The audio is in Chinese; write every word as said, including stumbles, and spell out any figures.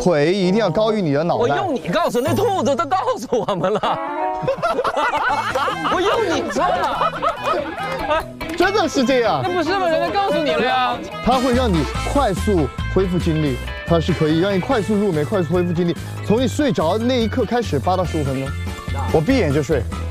腿一定要高于你的脑袋。 我用你告诉那兔子都告诉我们了，我用你说了， 真的是这样。 那不是吗？人家告诉你了呀。 它会让你快速恢复精力，它是可以让你快速入眠、快速恢复精力，从你睡着那一刻开始，八到十五分钟，我闭眼就睡。